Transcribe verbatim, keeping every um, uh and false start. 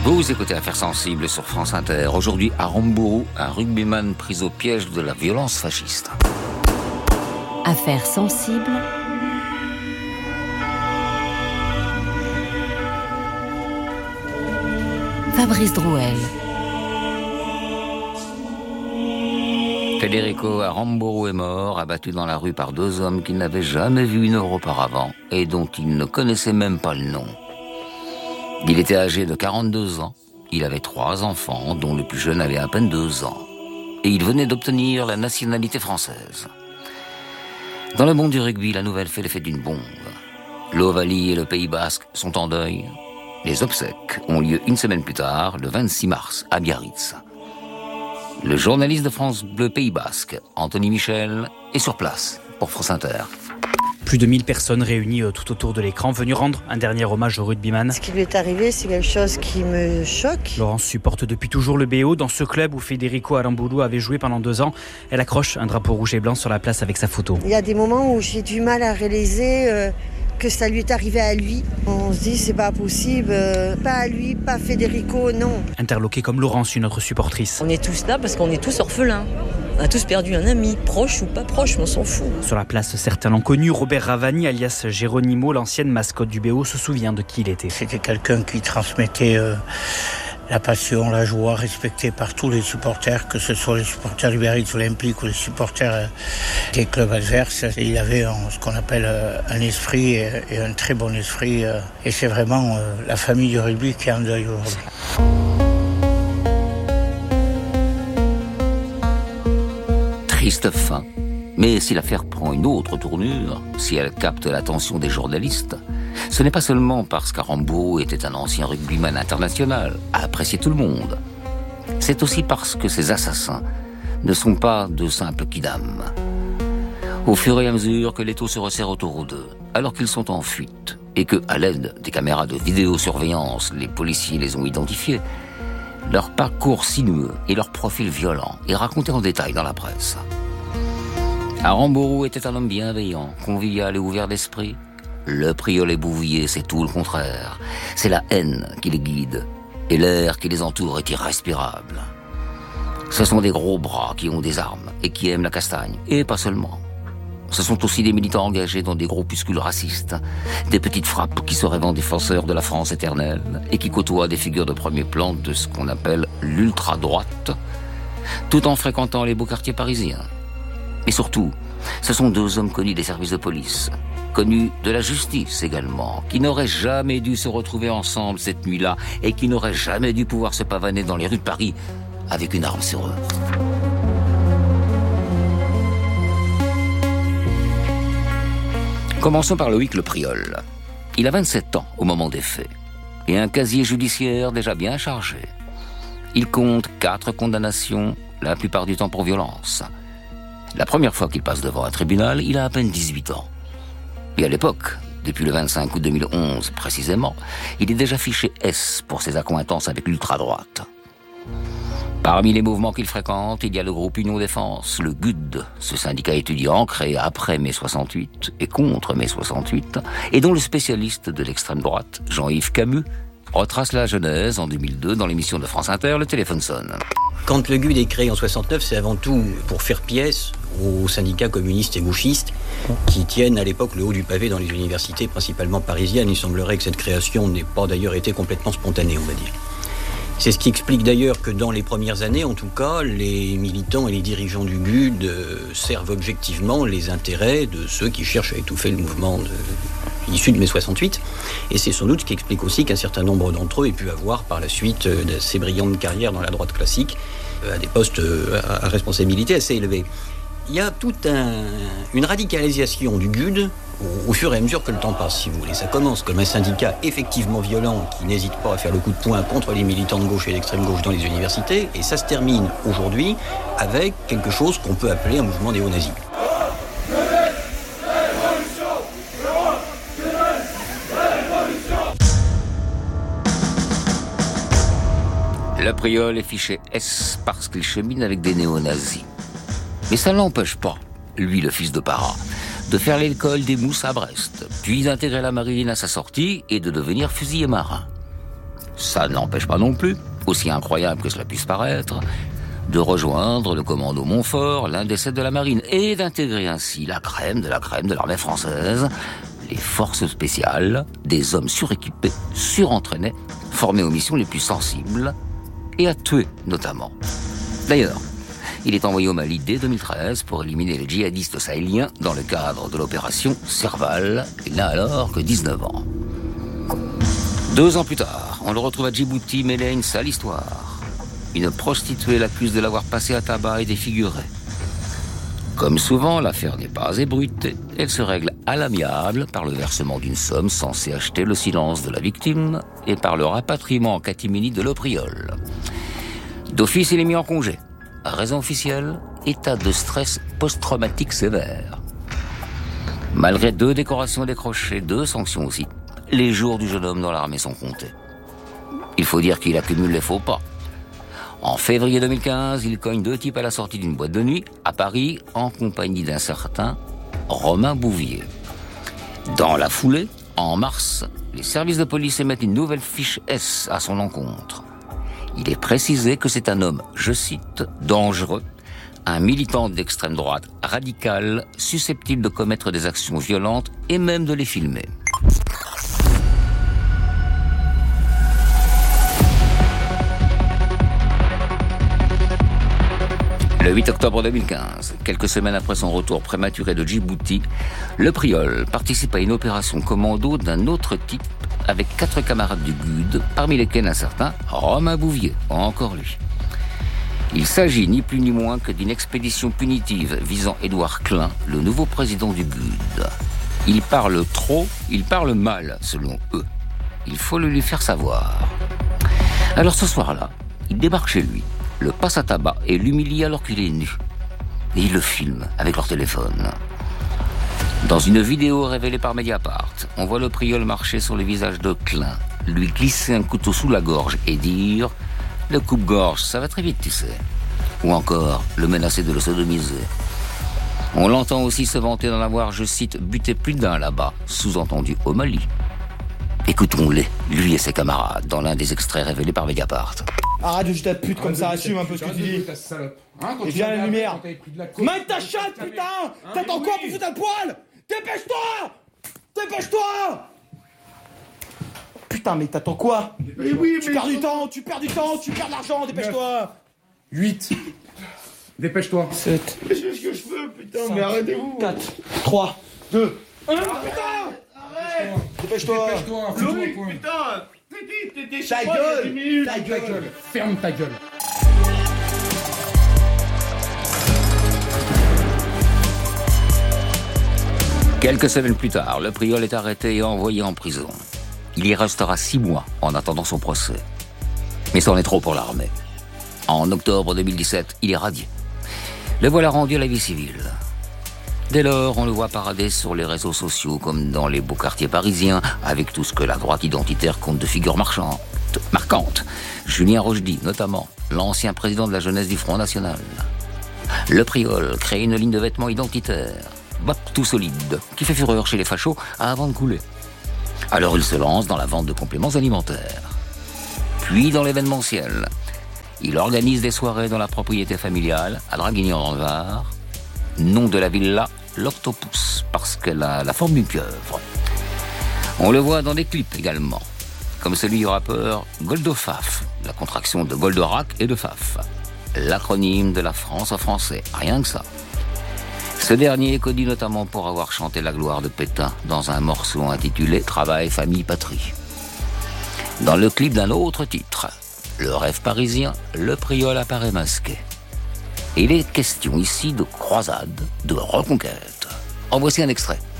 Vous écoutez Affaires sensibles sur France Inter. Aujourd'hui, à Rambourou, un rugbyman pris au piège de la violence fasciste. Affaires sensibles. Fabrice Drouel. Federico Aramburu est mort, abattu dans la rue par deux hommes qu'il n'avait jamais vus une heure auparavant et dont il ne connaissait même pas le nom. Il était âgé de quarante-deux ans, il avait trois enfants, dont le plus jeune avait à peine deux ans, et il venait d'obtenir la nationalité française. Dans le monde du rugby, la nouvelle fait l'effet d'une bombe. L'Ovalie et le Pays Basque sont en deuil. Les obsèques ont lieu une semaine plus tard, le vingt-six mars, à Biarritz. Le journaliste de France Bleu Pays Basque, Anthony Michel, est sur place pour France Inter. Plus de mille personnes réunies tout autour de l'écran, venues rendre un dernier hommage au rugbyman. Ce qui lui est arrivé, c'est quelque chose qui me choque. Laurence supporte depuis toujours le B O. Dans ce club où Federico Aramburu avait joué pendant deux ans, elle accroche un drapeau rouge et blanc sur la place avec sa photo. Il y a des moments où j'ai du mal à réaliser euh, que ça lui est arrivé à lui. On se dit, c'est pas possible, euh, pas à lui, pas Federico, non. Interloquée comme Laurence, une autre supportrice. On est tous là parce qu'on est tous orphelins. On a tous perdu un ami, proche ou pas proche, mais on s'en fout. Sur la place, certains l'ont connu. Robert Ravani, alias Geronimo, l'ancienne mascotte du B O, se souvient de qui il était. C'était quelqu'un qui transmettait euh, la passion, la joie, respecté par tous les supporters, que ce soit les supporters du Biarritz Olympique ou les supporters euh, des clubs adverses. Et il avait un, ce qu'on appelle euh, un esprit et, et un très bon esprit. Euh, et c'est vraiment euh, la famille du rugby qui est en deuil aujourd'hui. Triste fin. Mais si l'affaire prend une autre tournure, si elle capte l'attention des journalistes, ce n'est pas seulement parce qu'Aramburu était un ancien rugbyman international, à apprécier tout le monde. C'est aussi parce que ces assassins ne sont pas de simples kidams. Au fur et à mesure que l'étau se resserre autour d'eux, alors qu'ils sont en fuite, et que, à l'aide des caméras de vidéosurveillance, les policiers les ont identifiés, leur parcours sinueux et leur profil violent est raconté en détail dans la presse. Aramburu était un homme bienveillant, convivial et ouvert d'esprit. Le priolet Bouvier, c'est tout le contraire. C'est la haine qui les guide, et l'air qui les entoure est irrespirable. Ce sont des gros bras qui ont des armes et qui aiment la castagne, et pas seulement. Ce sont aussi des militants engagés dans des groupuscules racistes, des petites frappes qui se rêvent défenseurs de la France éternelle et qui côtoient des figures de premier plan de ce qu'on appelle l'ultra-droite, tout en fréquentant les beaux quartiers parisiens. Et surtout, ce sont deux hommes connus des services de police, connus de la justice également, qui n'auraient jamais dû se retrouver ensemble cette nuit-là et qui n'auraient jamais dû pouvoir se pavaner dans les rues de Paris avec une arme sur eux. Commençons par Loïc Le Priol. Il a vingt-sept ans au moment des faits et un casier judiciaire déjà bien chargé. Il compte quatre condamnations, la plupart du temps pour violence. La première fois qu'il passe devant un tribunal, il a à peine dix-huit ans. Et à l'époque, depuis le vingt-cinq août deux mille onze précisément, il est déjà fiché S pour ses accointances avec l'ultra-droite. Parmi les mouvements qu'il fréquente, il y a le groupe Union Défense, le G U D, ce syndicat étudiant créé après mai soixante-huit et contre mai soixante-huit, et dont le spécialiste de l'extrême droite, Jean-Yves Camus, retrace la genèse en deux mille deux dans l'émission de France Inter, Le Téléphone sonne. Quand le G U D est créé en soixante-neuf, c'est avant tout pour faire pièce aux syndicats communistes et gauchistes qui tiennent à l'époque le haut du pavé dans les universités, principalement parisiennes. Il semblerait que cette création n'ait pas d'ailleurs été complètement spontanée, on va dire. C'est ce qui explique d'ailleurs que dans les premières années, en tout cas, les militants et les dirigeants du G U D servent objectivement les intérêts de ceux qui cherchent à étouffer le mouvement de... issu de mai soixante-huit. Et c'est sans doute ce qui explique aussi qu'un certain nombre d'entre eux aient pu avoir par la suite d'assez brillantes carrières dans la droite classique, à des postes à responsabilité assez élevés. Il y a toute un, une radicalisation du G U D au, au fur et à mesure que le temps passe, si vous voulez. Ça commence comme un syndicat effectivement violent qui n'hésite pas à faire le coup de poing contre les militants de gauche et d'extrême gauche dans les universités, et ça se termine aujourd'hui avec quelque chose qu'on peut appeler un mouvement néo-nazi. Le Priol est fiché S parce qu'il chemine avec des néo-nazis. Mais ça ne l'empêche pas, lui le fils de Para, de faire l'école des Mousses à Brest, puis d'intégrer la marine à sa sortie et de devenir fusilier marin. Ça n'empêche pas non plus, aussi incroyable que cela puisse paraître, de rejoindre le commando Montfort, l'un des sept de la marine, et d'intégrer ainsi la crème de la crème de l'armée française, les forces spéciales, des hommes suréquipés, surentraînés, formés aux missions les plus sensibles, et à tuer notamment. D'ailleurs, il est envoyé au Mali dès deux mille treize pour éliminer les djihadistes sahéliens dans le cadre de l'opération Serval. Il n'a alors que dix-neuf ans. Deux ans plus tard, on le retrouve à Djibouti mêlé à une sale histoire. Une prostituée l'accuse de l'avoir passé à tabac et défiguré. Comme souvent, l'affaire n'est pas ébruitée. Elle se règle à l'amiable par le versement d'une somme censée acheter le silence de la victime et par le rapatriement en catimini de l'Opriol. D'office, il est mis en congé. Raison officielle, état de stress post-traumatique sévère. Malgré deux décorations décrochées, deux sanctions aussi, les jours du jeune homme dans l'armée sont comptés. Il faut dire qu'il accumule les faux pas. En février deux mille quinze, il cogne deux types à la sortie d'une boîte de nuit, à Paris, en compagnie d'un certain Romain Bouvier. Dans la foulée, en mars, les services de police émettent une nouvelle fiche S à son encontre. Il est précisé que c'est un homme, je cite, dangereux, un militant d'extrême droite radical, susceptible de commettre des actions violentes et même de les filmer. Le huit octobre deux mille quinze, quelques semaines après son retour prématuré de Djibouti, le Priol participe à une opération commando d'un autre type avec quatre camarades du G U D, parmi lesquels un certain Romain Bouvier, encore lui. Il s'agit ni plus ni moins que d'une expédition punitive visant Édouard Klein, le nouveau président du G U D. Il parle trop, il parle mal, selon eux. Il faut le lui faire savoir. Alors ce soir-là, il débarque chez lui, le passe à tabac et l'humilie alors qu'il est nu. Et ils le filment avec leur téléphone. Dans une vidéo révélée par Mediapart, on voit le Priol marcher sur le visage de Klein, lui glisser un couteau sous la gorge et dire « Le coupe-gorge, ça va très vite, tu sais ». Ou encore le menacer de le sodomiser. On l'entend aussi se vanter d'en avoir, je cite, buté plus d'un là-bas, sous-entendu au Mali. Écoutons-les, lui et ses camarades, dans l'un des extraits révélés par Mediapart. Arrête de jeter ta pute comme ça, assume un peu ce que tu dis. Et viens à la lumière. Mets ta chatte, putain. T'attends quoi pour foutre un poil? Dépêche-toi. Dépêche-toi. Putain, mais t'attends quoi? Mais oui, tu perds du temps, tu perds du temps, tu perds de l'argent, dépêche-toi. huit. Dépêche-toi. sept. Mais je fais ce que je veux, putain, mais arrêtez-vous. quatre. trois. deux. un. Putain. Arrête. Dépêche-toi. Dépêche-toi. Loïc, putain. T'es dit, t'es dit, ta gueule. Ta gueule. Ferme ta gueule. Quelques semaines plus tard, le Priol est arrêté et envoyé en prison. Il y restera six mois en attendant son procès. Mais c'en est trop pour l'armée. En octobre deux mille dix-sept, il est radié. Le voilà rendu à la vie civile. Dès lors, on le voit parader sur les réseaux sociaux comme dans les beaux quartiers parisiens, avec tout ce que la droite identitaire compte de figures marchandes, marquantes. Julien Rochdy, notamment, l'ancien président de la jeunesse du Front National. Le Priol crée une ligne de vêtements identitaires, bop tout solide, qui fait fureur chez les fachos avant de couler. Alors il se lance dans la vente de compléments alimentaires. Puis dans l'événementiel, il organise des soirées dans la propriété familiale, à Draguignan dans le Var. Nom de la villa, l'Octopus, parce qu'elle a la forme d'une pieuvre. On le voit dans des clips également, comme celui du rappeur Goldofaf, la contraction de Goldorak et de Faf, l'acronyme de la France en français, rien que ça. Ce dernier est connu notamment pour avoir chanté la gloire de Pétain dans un morceau intitulé « Travail, famille, patrie ». Dans le clip d'un autre titre, Le rêve parisien, le Priol apparaît masqué. Et il est question ici de croisade, de reconquête. En voici un extrait.